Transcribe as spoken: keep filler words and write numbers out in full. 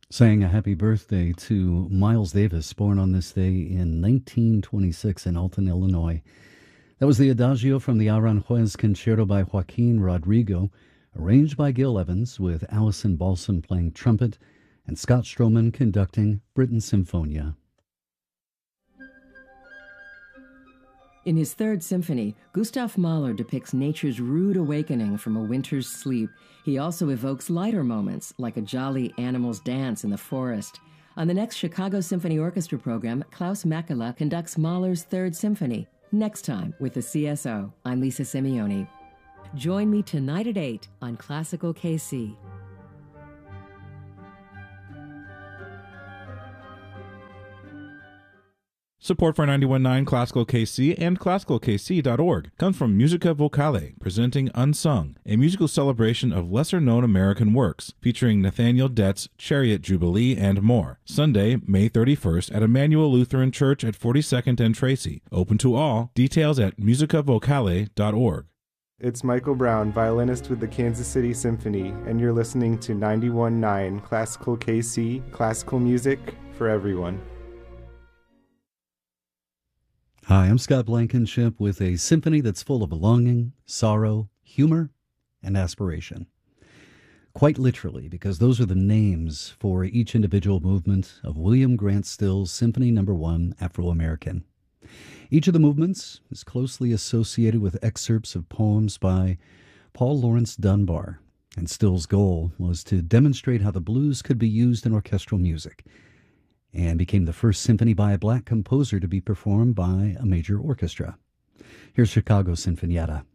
Saying a happy birthday to Miles Davis, born on this day in nineteen twenty-six in Alton, Illinois. That was the Adagio from the Aranjuez Concerto by Joaquin Rodrigo, arranged by Gil Evans, with Allison Balsam playing trumpet and Scott Stroman conducting Britten Symphonia. In his Third Symphony, Gustav Mahler depicts nature's rude awakening from a winter's sleep. He also evokes lighter moments, like a jolly animal's dance in the forest. On the next Chicago Symphony Orchestra program, Klaus Makela conducts Mahler's Third Symphony. Next time with the C S O, I'm Lisa Simeone. Join me tonight at eight on Classical K C. Support for ninety-one point nine Classical K C and classical k c dot org comes from Musica Vocale, presenting Unsung, a musical celebration of lesser-known American works, featuring Nathaniel Dett's Chariot Jubilee and more. Sunday, May thirty-first at Emmanuel Lutheran Church at forty-second and Tracy. Open to all. Details at musica vocale dot org. It's Michael Brown, violinist with the Kansas City Symphony, and you're listening to ninety-one point nine Classical K C, classical music for everyone. Hi, I'm Scott Blankenship with a symphony that's full of longing, sorrow, humor, and aspiration. Quite literally, because those are the names for each individual movement of William Grant Still's Symphony Number One, Afro-American. Each of the movements is closely associated with excerpts of poems by Paul Laurence Dunbar, and Still's goal was to demonstrate how the blues could be used in orchestral music, and became the first symphony by a black composer to be performed by a major orchestra. Here's Chicago Sinfonietta.